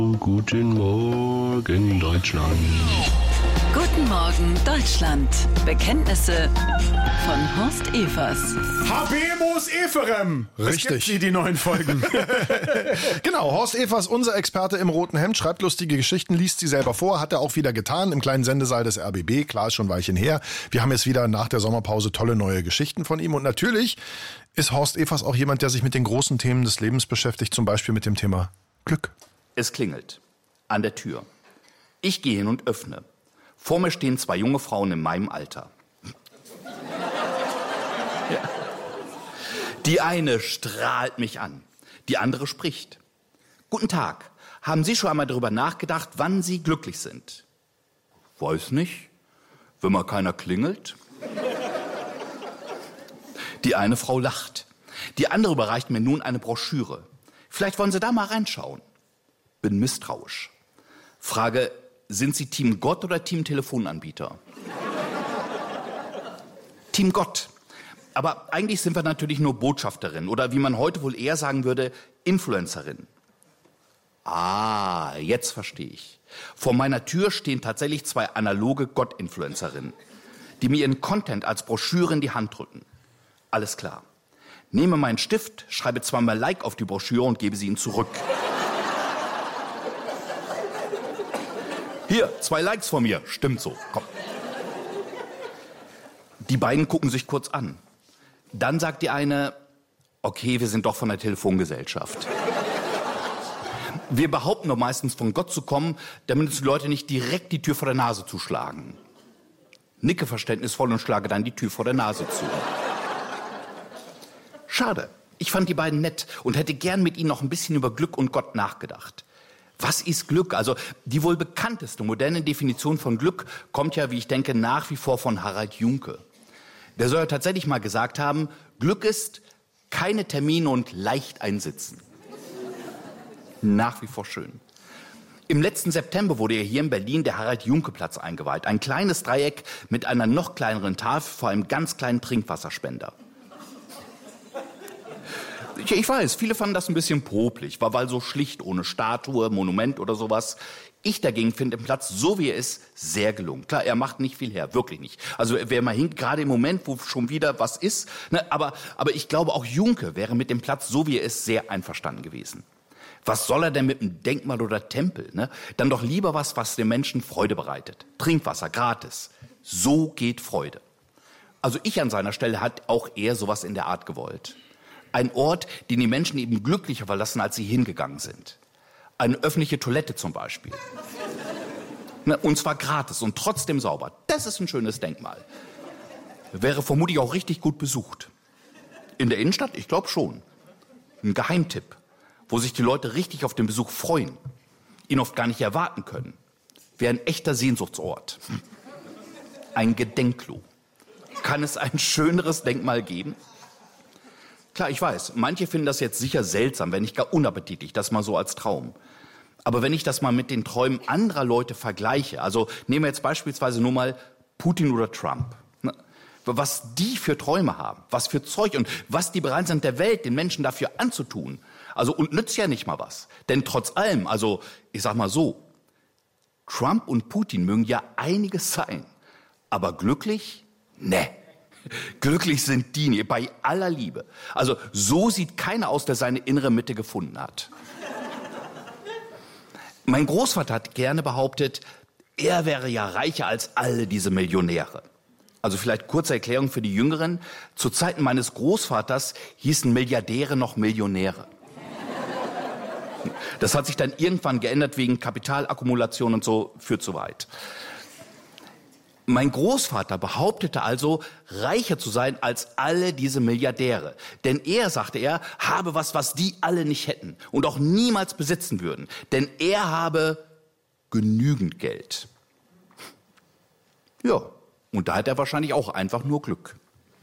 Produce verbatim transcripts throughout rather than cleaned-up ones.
Guten Morgen, Deutschland. Guten Morgen, Deutschland. Bekenntnisse von Horst Evers. Habemus Eferem. Richtig. Es gibt sie, die neuen Folgen. Genau, Horst Evers, unser Experte im roten Hemd, schreibt lustige Geschichten, liest sie selber vor, hat er auch wieder getan im kleinen Sendesaal des R B B. Klar, ist schon ein Weilchen her. Wir haben jetzt wieder nach der Sommerpause tolle neue Geschichten von ihm. Und natürlich ist Horst Evers auch jemand, der sich mit den großen Themen des Lebens beschäftigt, zum Beispiel mit dem Thema Glück. Es klingelt an der Tür. Ich gehe hin und öffne. Vor mir stehen zwei junge Frauen in meinem Alter. Ja. Die eine strahlt mich an, die andere spricht. Guten Tag, haben Sie schon einmal darüber nachgedacht, wann Sie glücklich sind? Weiß nicht, wenn mal keiner klingelt. Die eine Frau lacht, die andere überreicht mir nun eine Broschüre. Vielleicht wollen Sie da mal reinschauen. Bin misstrauisch. Frage, sind Sie Team Gott oder Team Telefonanbieter? Team Gott. Aber eigentlich sind wir natürlich nur Botschafterin oder wie man heute wohl eher sagen würde, Influencerin. Ah, jetzt verstehe ich. Vor meiner Tür stehen tatsächlich zwei analoge Gott-Influencerinnen, die mir ihren Content als Broschüre in die Hand drücken. Alles klar. Nehme meinen Stift, schreibe zweimal Like auf die Broschüre und gebe sie ihnen zurück. Hier, zwei Likes von mir. Stimmt so. Komm. Die beiden gucken sich kurz an. Dann sagt die eine, okay, wir sind doch von der Telefongesellschaft. Wir behaupten doch meistens von Gott zu kommen, damit uns die Leute nicht direkt die Tür vor der Nase zuschlagen. Nicke verständnisvoll und schlage dann die Tür vor der Nase zu. Schade. Ich fand die beiden nett und hätte gern mit ihnen noch ein bisschen über Glück und Gott nachgedacht. Was ist Glück? Also die wohl bekannteste moderne Definition von Glück kommt ja, wie ich denke, nach wie vor von Harald Junke. Der soll ja tatsächlich mal gesagt haben, Glück ist keine Termine und leicht einsitzen. Nach wie vor schön. Im letzten September wurde ja hier in Berlin der Harald-Junke-Platz eingeweiht. Ein kleines Dreieck mit einer noch kleineren Tafel vor einem ganz kleinen Trinkwasserspender. Ich weiß, viele fanden das ein bisschen popelig, war weil so schlicht, ohne Statue, Monument oder sowas. Ich dagegen finde den Platz, so wie er ist, sehr gelungen. Klar, er macht nicht viel her, wirklich nicht. Also wer mal hinkt, gerade im Moment, wo schon wieder was ist, ne, aber, aber ich glaube, auch Junke wäre mit dem Platz, so wie er ist, sehr einverstanden gewesen. Was soll er denn mit einem Denkmal oder Tempel? Ne? Dann doch lieber was, was den Menschen Freude bereitet. Trinkwasser, gratis. So geht Freude. Also ich an seiner Stelle hat auch eher sowas in der Art gewollt. Ein Ort, den die Menschen eben glücklicher verlassen, als sie hingegangen sind. Eine öffentliche Toilette zum Beispiel. Und zwar gratis und trotzdem sauber. Das ist ein schönes Denkmal. Wäre vermutlich auch richtig gut besucht. In der Innenstadt? Ich glaube schon. Ein Geheimtipp, wo sich die Leute richtig auf den Besuch freuen, ihn oft gar nicht erwarten können. Wäre ein echter Sehnsuchtsort. Ein Gedenkklo. Kann es ein schöneres Denkmal geben? Klar, ich weiß, manche finden das jetzt sicher seltsam, wenn nicht gar unappetitlich, das mal so als Traum. Aber wenn ich das mal mit den Träumen anderer Leute vergleiche, also nehmen wir jetzt beispielsweise nur mal Putin oder Trump, ne? Was die für Träume haben, was für Zeug und was die bereit sind, der Welt, den Menschen dafür anzutun. Also und nützt ja nicht mal was. Denn trotz allem, also ich sag mal so, Trump und Putin mögen ja einiges sein, aber glücklich? Ne. Glücklich sind die nie, bei aller Liebe. Also so sieht keiner aus, der seine innere Mitte gefunden hat. Mein Großvater hat gerne behauptet, er wäre ja reicher als alle diese Millionäre. Also vielleicht kurze Erklärung für die Jüngeren. Zu Zeiten meines Großvaters hießen Milliardäre noch Millionäre. Das hat sich dann irgendwann geändert wegen Kapitalakkumulation und so, führt zu weit. Mein Großvater behauptete also, reicher zu sein als alle diese Milliardäre. Denn er, sagte er, habe was, was die alle nicht hätten und auch niemals besitzen würden. Denn er habe genügend Geld. Ja, und da hat er wahrscheinlich auch einfach nur Glück.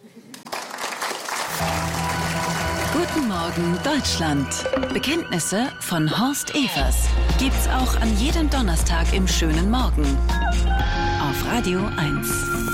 Guten Morgen, Deutschland. Bekenntnisse von Horst Evers. Gibt's auch an jedem Donnerstag im schönen Morgen. Auf Radio eins.